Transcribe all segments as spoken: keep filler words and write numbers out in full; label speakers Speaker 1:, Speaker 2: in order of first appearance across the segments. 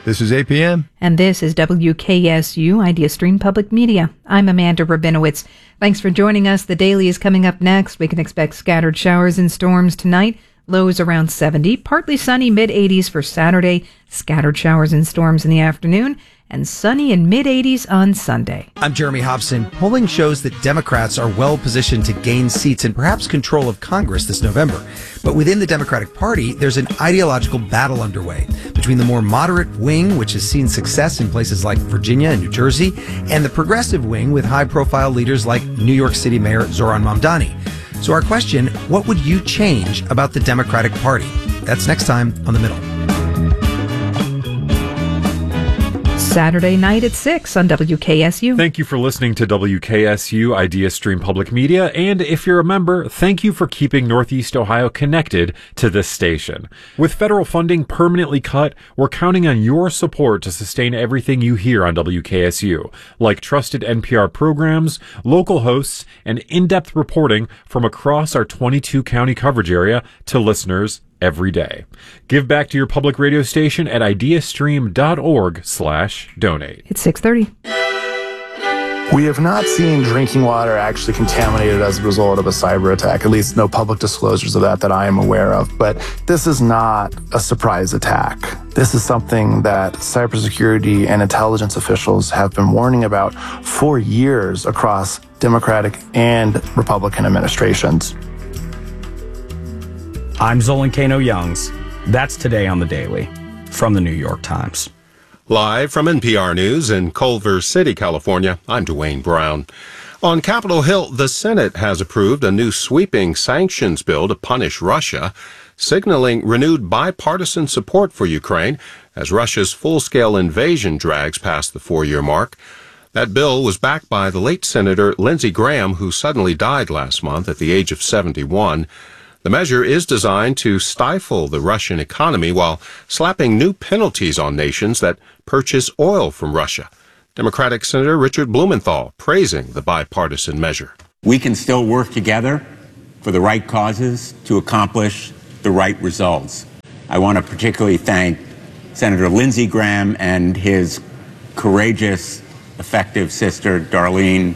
Speaker 1: This is A P M.
Speaker 2: And this is W K S U Idea Stream Public Media. I'm Amanda Rabinowitz. Thanks for joining us. The Daily is coming up next. We can expect scattered showers and storms tonight. Lows around seventy. Partly sunny, mid eighties for Saturday. Scattered showers and storms in the afternoon. And sunny and mid eighties on Sunday.
Speaker 3: I'm Jeremy Hobson. Polling shows that Democrats are well positioned to gain seats and perhaps control of Congress this November. But within the Democratic Party, there's an ideological battle underway between the more moderate wing, which has seen success in places like Virginia and New Jersey, and the progressive wing with high-profile leaders like New York City Mayor Zohran Mamdani. So our question, what would you change about the Democratic Party? That's next time on The Middle.
Speaker 2: Saturday night at six on W K S U.
Speaker 4: Thank you for listening to W K S U Idea Stream Public Media. And if you're a member, thank you for keeping Northeast Ohio connected to this station. With federal funding permanently cut, we're counting on your support to sustain everything you hear on W K S U, like trusted N P R programs, local hosts, and in-depth reporting from across our twenty-two county coverage area to listeners every day. Give back to your public radio station at ideastream.org slash donate.
Speaker 2: It's six thirty.
Speaker 5: We have not seen drinking water actually contaminated as a result of a cyber attack, at least no public disclosures of that that I am aware of. But this is not a surprise attack. This is something that cybersecurity and intelligence officials have been warning about for years across Democratic and Republican administrations.
Speaker 6: I'm Zolan Kano-Youngs. That's today on The Daily from the New York Times.
Speaker 7: Live from N P R News in Culver City, California, I'm Dwayne Brown. On Capitol Hill, the Senate has approved a new sweeping sanctions bill to punish Russia, signaling renewed bipartisan support for Ukraine as Russia's full-scale invasion drags past the four-year mark. That bill was backed by the late Senator Lindsey Graham, who suddenly died last month at the age of seventy-one. The measure is designed to stifle the Russian economy while slapping new penalties on nations that purchase oil from Russia. Democratic Senator Richard Blumenthal praising the bipartisan measure.
Speaker 8: We can still work together for the right causes to accomplish the right results. I want to particularly thank Senator Lindsey Graham and his courageous, effective sister, Darlene,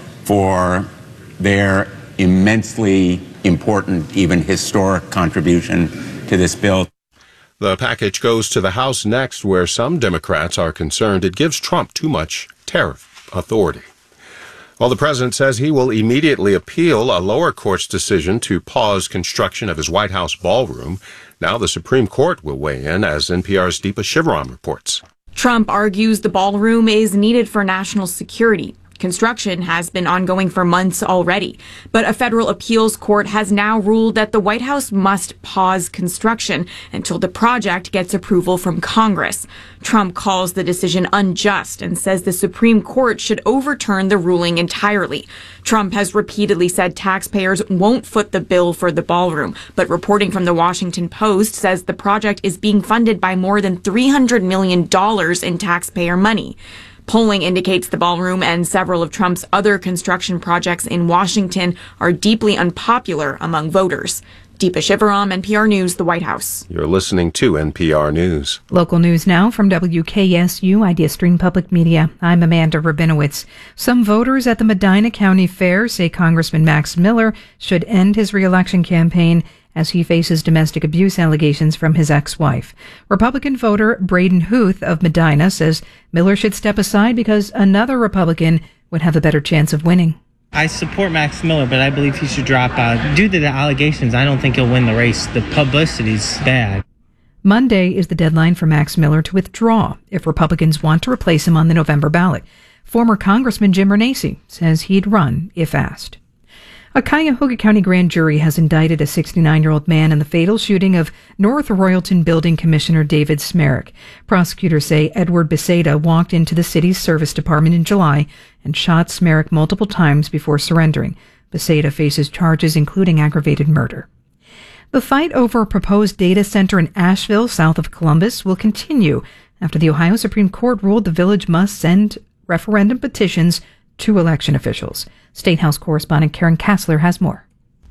Speaker 8: for their immensely important, even historic contribution to this bill.
Speaker 7: The package goes to the House next, where some Democrats are concerned it gives Trump too much tariff authority. Well, the president says he will immediately appeal a lower court's decision to pause construction of his White House ballroom. Now the Supreme Court will weigh in, as N P R's Deepa Shivaram reports.
Speaker 9: Trump argues the ballroom is needed for national security. Construction has been ongoing for months already, but a federal appeals court has now ruled that the White House must pause construction until the project gets approval from Congress. Trump calls the decision unjust and says the Supreme Court should overturn the ruling entirely. Trump has repeatedly said taxpayers won't foot the bill for the ballroom, but reporting from the Washington Post says the project is being funded by more than three hundred million dollars in taxpayer money. Polling indicates the ballroom and several of Trump's other construction projects in Washington are deeply unpopular among voters. Deepa Shivaram, N P R News, the White House.
Speaker 7: You're listening to N P R News.
Speaker 2: Local news now from W K S U Idea Stream Public Media. I'm Amanda Rabinowitz. Some voters at the Medina County Fair say Congressman Max Miller should end his reelection campaign as he faces domestic abuse allegations from his ex-wife. Republican voter Braden Huth of Medina says Miller should step aside because another Republican would have a better chance of winning.
Speaker 10: I support Max Miller, but I believe he should drop out. Due to the allegations, I don't think he'll win the race. The publicity's bad.
Speaker 2: Monday is the deadline for Max Miller to withdraw if Republicans want to replace him on the November ballot. Former Congressman Jim Renacci says he'd run if asked. A Cuyahoga County grand jury has indicted a sixty-nine-year-old man in the fatal shooting of North Royalton Building Commissioner David Smerek. Prosecutors say Edward Beseda walked into the city's service department in July and shot Smerek multiple times before surrendering. Beseda faces charges including aggravated murder. The fight over a proposed data center in Asheville, south of Columbus, will continue after the Ohio Supreme Court ruled the village must send referendum petitions to election officials. State House correspondent Karen Kassler has more.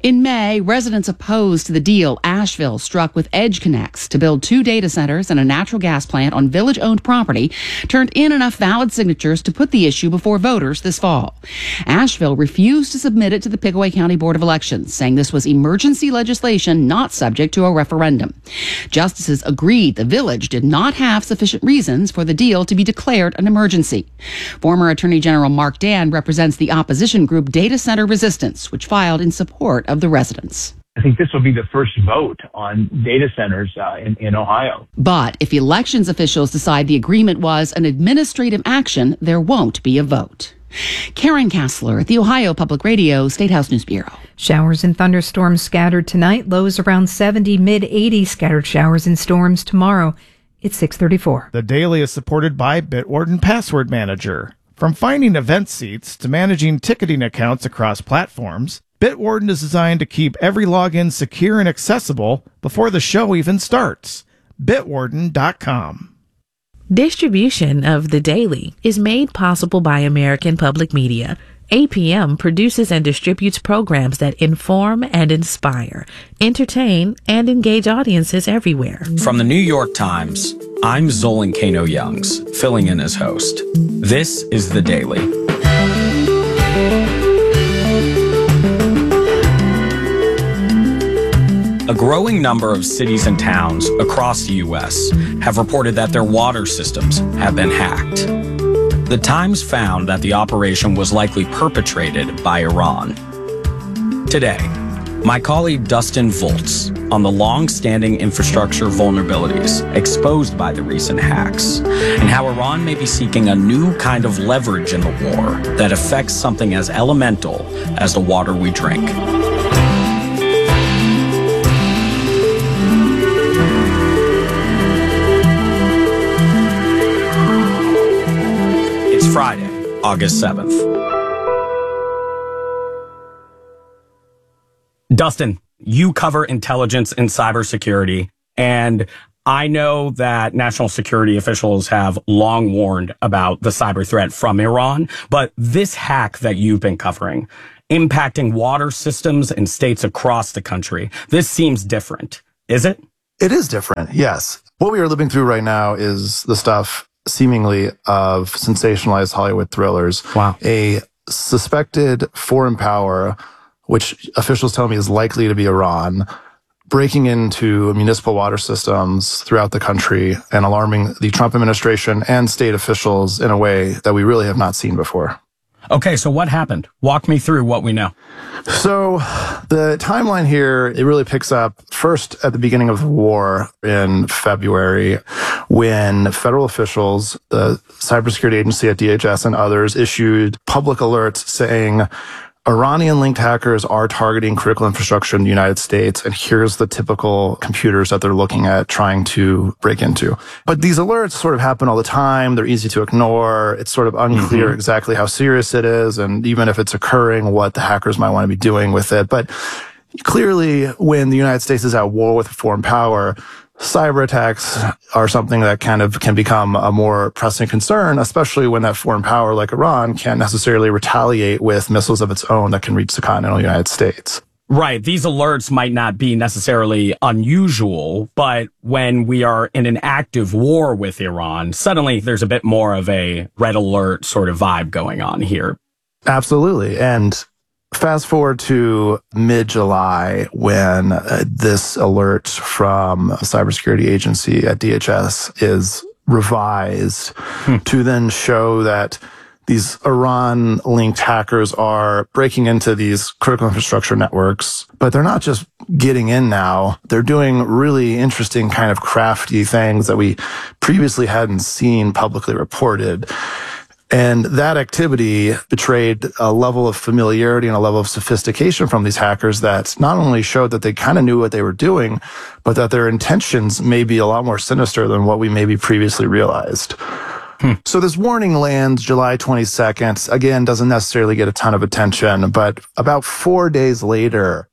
Speaker 1: In May, residents opposed the deal Asheville struck with EdgeConneX to build two data centers and a natural gas plant on village-owned property turned in enough valid signatures to put the issue before voters this fall. Asheville refused to submit it to the Pickaway County Board of Elections, saying this was emergency legislation not subject to a referendum. Justices agreed the village did not have sufficient reasons for the deal to be declared an emergency. Former Attorney General Mark Dan represents the opposition group Data Center Resistance, which filed in support of the residents.
Speaker 11: I think this will be the first vote on data centers uh, in, in Ohio.
Speaker 1: But if elections officials decide the agreement was an administrative action, there won't be a vote. Karen Kassler at the Ohio Public Radio State House News Bureau.
Speaker 2: Showers and thunderstorms scattered tonight. Lows around seventy, mid eighties. Scattered showers and storms tomorrow. It's six thirty-four.
Speaker 12: The Daily is supported by Bitwarden Password Manager. From finding event seats to managing ticketing accounts across platforms, Bitwarden is designed to keep every login secure and accessible before the show even starts. Bitwarden dot com.
Speaker 13: Distribution of The Daily is made possible by American Public Media. A P M produces and distributes programs that inform and inspire, entertain, and engage audiences everywhere.
Speaker 6: From the New York Times, I'm Zolan Kano Youngs, filling in as host. This is The Daily. A growing number of cities and towns across the U S have reported that their water systems have been hacked. The Times found that the operation was likely perpetrated by Iran. Today, my colleague Dustin Volz on the long-standing infrastructure vulnerabilities exposed by the recent hacks and how Iran may be seeking a new kind of leverage in the war that affects something as elemental as the water we drink. Friday, August seventh. Dustin, you cover intelligence and cybersecurity, and I know that national security officials have long warned about the cyber threat from Iran, but this hack that you've been covering, impacting water systems in states across the country, this seems different, is it?
Speaker 5: It is different, yes. What we are living through right now is the stuff seemingly of sensationalized Hollywood thrillers.
Speaker 6: Wow.
Speaker 5: A suspected foreign power, which officials tell me is likely to be Iran, breaking into municipal water systems throughout the country and alarming the Trump administration and state officials in a way that we really have not seen before.
Speaker 6: Okay, so what happened? Walk me through what we know.
Speaker 5: So the timeline here, it really picks up first at the beginning of the war in February when federal officials, the cybersecurity agency at D H S and others issued public alerts saying Iranian-linked hackers are targeting critical infrastructure in the United States, and here's the typical computers that they're looking at trying to break into. But these alerts sort of happen all the time. They're easy to ignore. It's sort of unclear mm-hmm. exactly how serious it is, and even if it's occurring, what the hackers might want to be doing with it. But clearly, when the United States is at war with a foreign power, cyber attacks are something that kind of can become a more pressing concern, especially when that foreign power like Iran can't necessarily retaliate with missiles of its own that can reach the continental United States.
Speaker 6: Right. These alerts might not be necessarily unusual, but when we are in an active war with Iran, suddenly there's a bit more of a red alert sort of vibe going on here.
Speaker 5: Absolutely. And fast forward to mid-July when uh, this alert from a cybersecurity agency at D H S is revised hmm. to then show that these Iran-linked hackers are breaking into these critical infrastructure networks, but they're not just getting in now. They're doing really interesting kind of crafty things that we previously hadn't seen publicly reported. And that activity betrayed a level of familiarity and a level of sophistication from these hackers that not only showed that they kind of knew what they were doing, but that their intentions may be a lot more sinister than what we maybe previously realized. Hmm. So this warning lands July twenty-second. Again, doesn't necessarily get a ton of attention, but about four days later,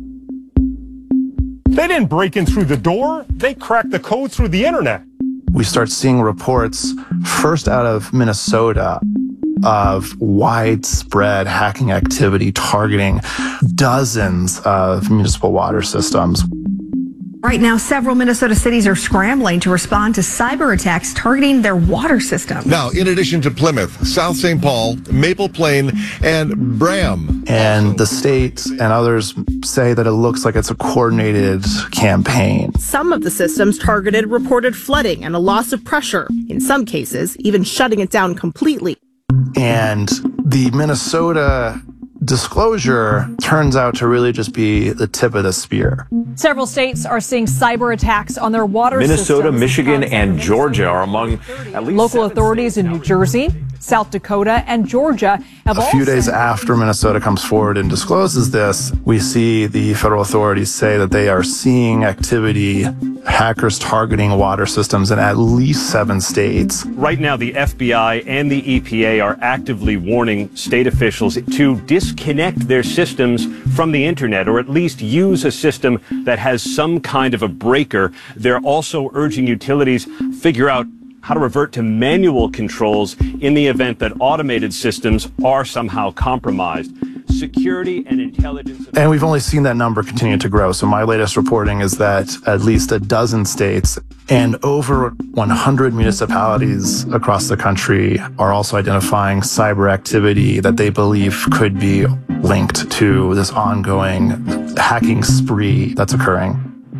Speaker 14: they didn't break in through the door. They cracked the code through the internet.
Speaker 5: We start seeing reports first out of Minnesota of widespread hacking activity targeting dozens of municipal water systems.
Speaker 15: Right now, several Minnesota cities are scrambling to respond to cyber attacks targeting their water system.
Speaker 16: Now, in addition to Plymouth, South Saint Paul, Maple Plain, and Bram.
Speaker 5: And the state and others say that it looks like it's a coordinated campaign.
Speaker 17: Some of the systems targeted reported flooding and a loss of pressure. In some cases, even shutting it down completely.
Speaker 5: And the Minnesota disclosure turns out to really just be the tip of the spear.
Speaker 18: Several states are seeing cyber attacks on their water
Speaker 19: Minnesota,
Speaker 18: systems.
Speaker 19: Michigan, and Georgia are among at least
Speaker 18: local authorities in New Jersey, South Dakota, and Georgia have
Speaker 5: a
Speaker 18: all
Speaker 5: few days
Speaker 18: said-
Speaker 5: after Minnesota comes forward and discloses this, we see the federal authorities say that they are seeing activity, hackers targeting water systems in at least seven states.
Speaker 20: Right now, the F B I and the E P A are actively warning state officials to disconnect their systems from the internet, or at least use a system that has some kind of a breaker. They're also urging utilities figure out how to revert to manual controls in the event that automated systems are somehow compromised. Security and intelligence.
Speaker 5: And we've only seen that number continue to grow. So my latest reporting is that at least a dozen states and over one hundred municipalities across the country are also identifying cyber activity that they believe could be linked to this ongoing hacking spree that's occurring.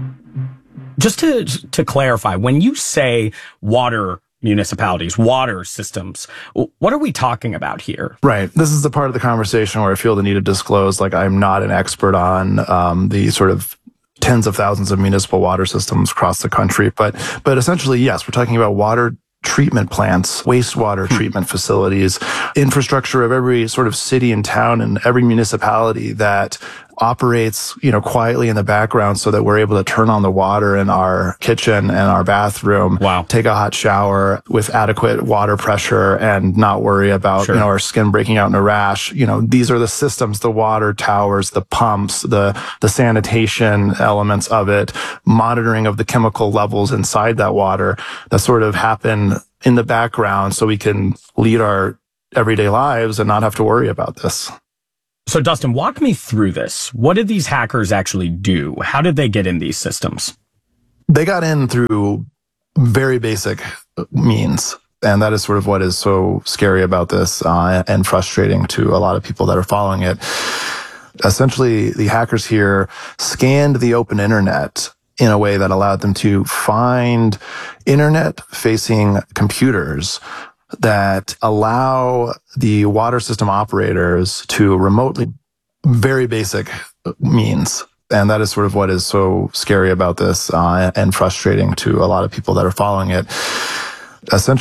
Speaker 6: Just to to clarify, when you say water municipalities, water systems, what are we talking about here?
Speaker 5: Right. This is the part of the conversation where I feel the need to disclose, like, I'm not an expert on um, the sort of tens of thousands of municipal water systems across the country. But, but essentially, yes, we're talking about water treatment plants, wastewater treatment facilities, infrastructure of every sort of city and town and every municipality that operates, you know, quietly in the background so that we're able to turn on the water in our kitchen and our bathroom.
Speaker 6: Wow.
Speaker 5: Take a hot shower with adequate water pressure and not worry about,
Speaker 6: Sure.
Speaker 5: you know, our skin breaking out in a rash. You know, these are the systems, the water towers, the pumps, the, the sanitation elements of it, monitoring of the chemical levels inside that water that sort of happen in the background so we can lead our everyday lives and not have to worry about this.
Speaker 6: So, Dustin, walk me through this. What did these hackers actually do? How did they get in these systems?
Speaker 5: They got in through very basic means. And that is sort of what is so scary about this uh, and frustrating to a lot of people that are following it. Essentially, the hackers here scanned the open internet in a way that allowed them to find internet-facing computers that allow the water system operators to remotely, very basic means. And that is sort of what is so scary about this uh, and frustrating to a lot of people that are following it. Essentially,